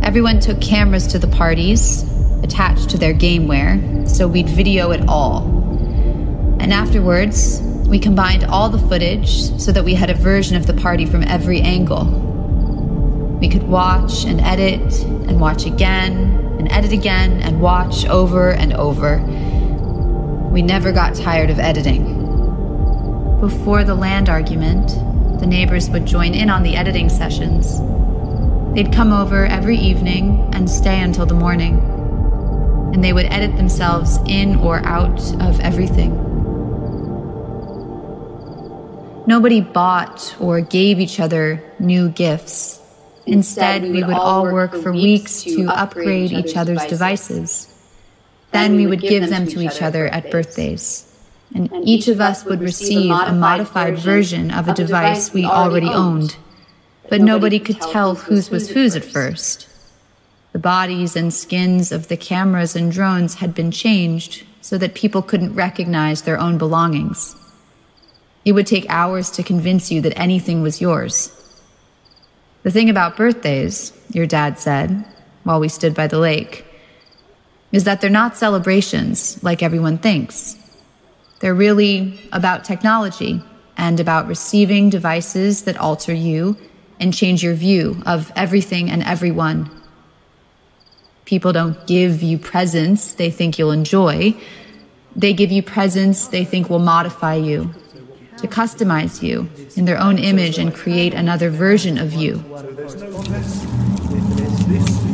Everyone took cameras to the parties, attached to their gameware, so we'd video it all. And afterwards, we combined all the footage so that we had a version of the party from every angle. We could watch and edit, and watch again, and edit again, and watch over and over. We never got tired of editing. Before the land argument, the neighbors would join in on the editing sessions. They'd come over every evening and stay until the morning, and they would edit themselves in or out of everything. Nobody bought or gave each other new gifts. Instead, we would all work for weeks to upgrade each other's devices. Then we would give them to each other at birthdays. And each of us would receive a modified version of a device we already owned. But nobody could tell whose was whose at first. The bodies and skins of the cameras and drones had been changed so that people couldn't recognize their own belongings. It would take hours to convince you that anything was yours. The thing about birthdays, your dad said, while we stood by the lake, is that they're not celebrations like everyone thinks. They're really about technology and about receiving devices that alter you and change your view of everything and everyone. People don't give you presents they think you'll enjoy. They give you presents they think will modify you, to customize you in their own image and create another version of you. So there's no less. There's this.